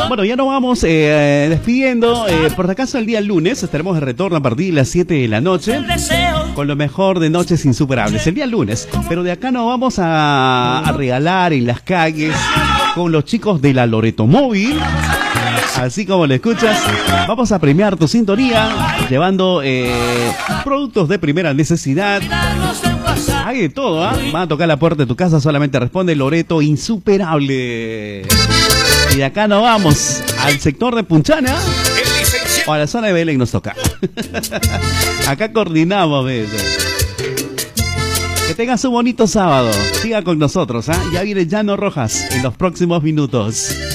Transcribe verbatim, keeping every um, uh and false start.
Bueno, ya nos vamos eh, despidiendo. Eh, por si acaso el día lunes estaremos de retorno a partir de las siete de la noche con lo mejor de Noches Insuperables. El día lunes. Pero de acá nos vamos a, a regalar en las calles con los chicos de la Loreto Móvil. Así como lo escuchas, vamos a premiar tu sintonía llevando eh, productos de primera necesidad. Hay de todo, ¿ah? ¿eh? Van a tocar la puerta de tu casa, solamente responde Loreto Insuperable. Y de acá nos vamos al sector de Punchana o a la zona de Belén nos toca. Acá coordinamos, ¿ves? Que tengas un bonito sábado. Siga con nosotros, ¿ah? ¿eh? Ya viene Llano Rojas en los próximos minutos.